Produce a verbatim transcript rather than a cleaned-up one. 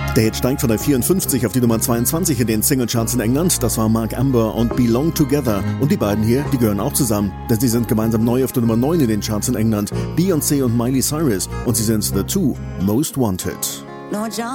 Der Hit steigt von der vierundfünfzig auf die Nummer zweiundzwanzig in den Singlecharts in England. Das war Mark Amber und Belong Together. Und die beiden hier, die gehören auch zusammen, denn sie sind gemeinsam neu auf der Nummer neun in den Charts in England. Beyoncé und Miley Cyrus. Und sie sind The Two Most Wanted.